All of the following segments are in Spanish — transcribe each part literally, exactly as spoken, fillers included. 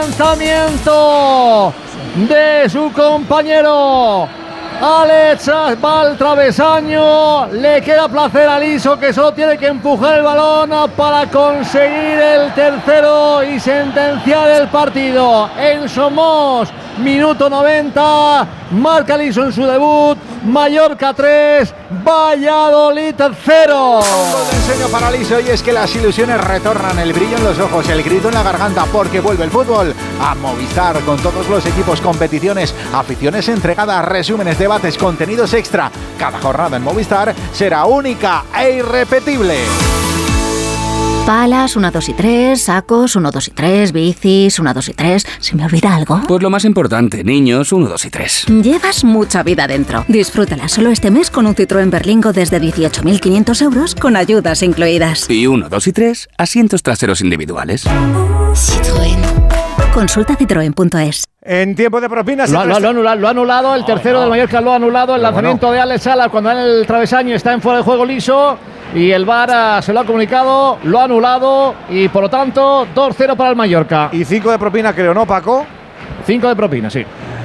Lanzamiento de su compañero Alex va al travesaño, le queda placer a Liso, que solo tiene que empujar el balón para conseguir el tercero y sentenciar el partido. En Somos, minuto noventa, marca Liso en su debut. Mallorca tres, Valladolid cero. Un gol de ensueño para Liso, y es que las ilusiones retornan, el brillo en los ojos, el grito en la garganta, porque vuelve el fútbol a Movistar, con todos los equipos, competiciones, aficiones entregadas, resúmenes, debates, contenidos extra. Cada jornada en Movistar será única e irrepetible. Palas, uno, dos y tres, sacos, uno, dos y tres, bicis, uno, dos y tres. ¿Se me olvida algo? Pues lo más importante, niños, uno, dos y tres. Llevas mucha vida dentro. Disfrútala solo este mes con un Citroën Berlingo desde dieciocho mil quinientos euros con ayudas incluidas. Y uno, dos y tres, asientos traseros individuales. Citroën. Consulta citroen punto es. En tiempo de propinas... Lo, lo, lo, anulado, lo ha anulado, el tercero oh, no. del Mallorca lo ha anulado, el Pero lanzamiento bueno. de Alex Sala cuando en el travesaño está en fuera de juego Liso, y el V A R uh, se lo ha comunicado, lo ha anulado, y por lo tanto dos cero para el Mallorca. Y cinco de propina, creo, ¿no, Paco? cinco de propina, sí.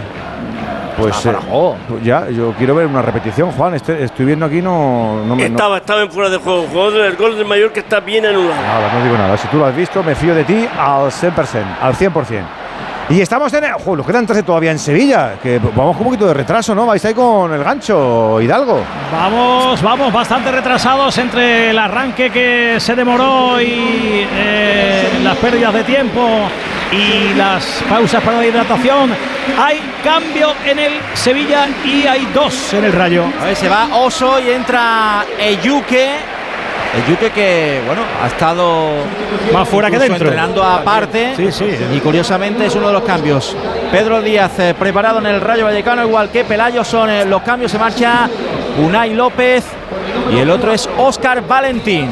Pues eh, ya, yo quiero ver una repetición, Juan. Este, estoy viendo aquí, no, no me. Estaba, no. estaba en fuera de juego. El jugador del gol del Mallorca está bien anulado. Nada, no digo nada. Si tú lo has visto, me fío de ti al cien por ciento. Al cien por ciento. Y estamos en. ¡Ojo! Nos quedan trece todavía en Sevilla. Que vamos con un poquito de retraso, ¿no? Vais ahí con el gancho, Hidalgo. Vamos, vamos, bastante retrasados entre el arranque que se demoró y eh, las pérdidas de tiempo y las pausas para la hidratación. Hay cambio en el Sevilla y hay dos en el Rayo. A ver, se va Oso y entra Eyuke. Eyuke que, bueno, ha estado más fuera que dentro, entrenando aparte. Sí, sí. Y curiosamente es uno de los cambios. Pedro Díaz eh, preparado en el Rayo Vallecano, igual que Pelayo. Son eh, los cambios. Se marcha Unai López y el otro es Óscar Valentín.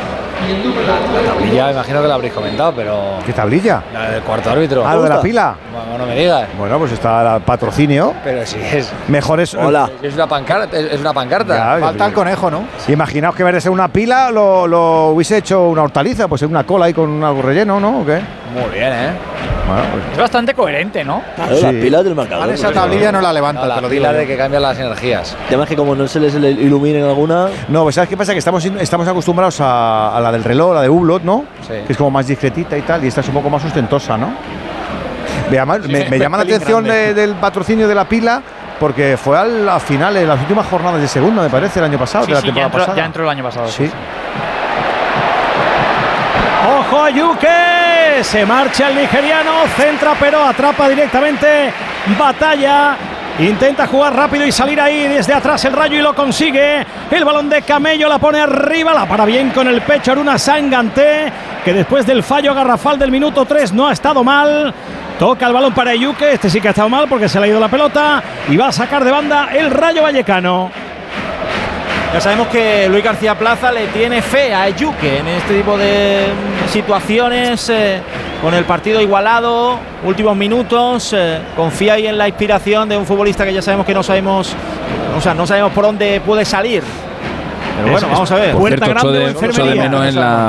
La, la tablilla, imagino que la habréis comentado, pero... ¿Qué tablilla? La del cuarto árbitro. Ah, lo de la pila. Bueno, no me digas. Bueno, pues está el patrocinio. Pero si es... Mejor es... Hola. Es una pancarta. Es una pancarta. Ya, falta el conejo, ¿no? Imaginaos que en vez de ser una pila, lo, lo hubiese hecho una hortaliza, pues una cola ahí con algo relleno, ¿no? ¿O qué? Muy bien, ¿eh? Bueno, pues... Es bastante coherente, ¿no? Claro, sí. Las pilas del marcador. Vale, esa tablilla no la levanta, no, la te lo pila digo. de que cambian las energías. Además que como no se les iluminen alguna... No, pues ¿sabes qué pasa? Que estamos, estamos acostumbrados a, a la del reloj, la de Hublot, ¿no? Sí. Que es como más discretita y tal, y esta es un poco más ostentosa, ¿no? Me llama, sí, me, me llama la atención de, del patrocinio de la pila, porque fue al, a finales, las últimas jornadas de segunda, me parece, el año pasado, sí, de la sí, temporada ya entró, pasada. Ya entró el año pasado. Sí. ¡Ojo a Yuke! Se marcha el nigeriano, centra pero atrapa directamente Batalla. Intenta jugar rápido y salir ahí desde atrás el Rayo y lo consigue. El balón de Camello la pone arriba, la para bien con el pecho Aruna Sanganté, que después del fallo garrafal del minuto tres no ha estado mal. Toca el balón para Eyuke, este sí que ha estado mal porque se le ha ido la pelota y va a sacar de banda el Rayo Vallecano. Ya sabemos que Luis García Plaza le tiene fe a Eyuke en este tipo de situaciones, eh, con el partido igualado, últimos minutos, eh, confía ahí en la inspiración de un futbolista que ya sabemos que no sabemos, o sea, no sabemos por dónde puede salir. Pero bueno, vamos a ver. Puerta grande o enfermería. Echo de menos en la